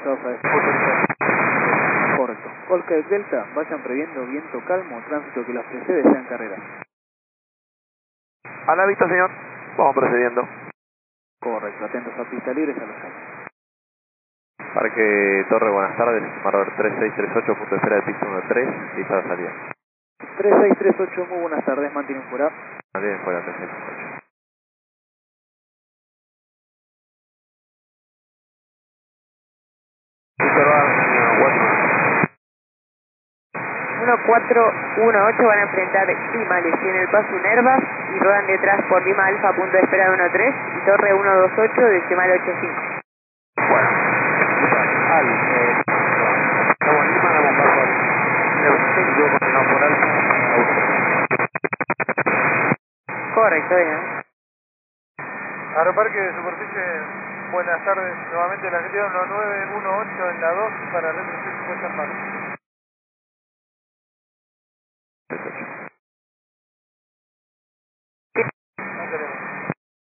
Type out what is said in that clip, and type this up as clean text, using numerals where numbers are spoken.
autorizados a despegar. Correcto. Col Quebec Delta, vayan previendo viento calmo, tránsito que las precede sean carreras. A la vista, señor. Vamos procediendo. Correcto, atentos a pista libre, ya lo saben. Parque Torre, buenas tardes. Marrador 3638, punto de espera de pista 13, lista de salida. 3638, muy buenas tardes, mantienen fuera. Bien, fuera 3638. Uno 418 van a enfrentar Limales, tiene el paso Nervas y rodan detrás por Lima Alfa, punto de espera 13 y Torre 128, decimal 85. Bueno, estamos en Lima, damos paso al y luego continuamos por Alfa. Correcto, bien. Aeroparque de Superficie, buenas tardes. Nuevamente la gestión 918 en la 2 para retroceder puesta en marcha.